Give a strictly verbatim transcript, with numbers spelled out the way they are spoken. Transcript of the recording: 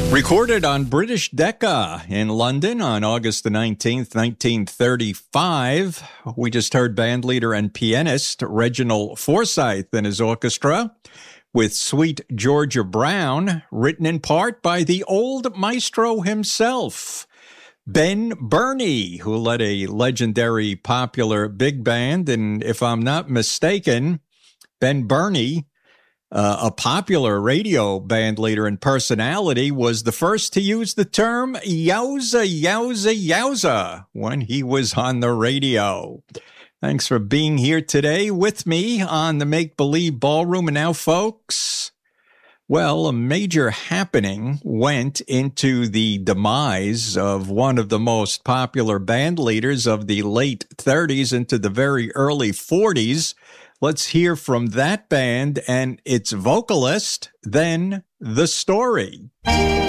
Recorded on British Decca in London on August the nineteenth, nineteen thirty-five, we just heard bandleader and pianist Reginald Forsyth and his orchestra with Sweet Georgia Brown, written in part by the old maestro himself, Ben Burney, who led a legendary popular big band. And if I'm not mistaken, Ben Burney, Uh, a popular radio band leader and personality, was the first to use the term yowza, yowza, yowza when he was on the radio. Thanks for being here today with me on the Make Believe Ballroom. And now, folks, well, a major happening went into the demise of one of the most popular band leaders of the late thirties into the very early forties. Let's hear from that band and its vocalist, then the story.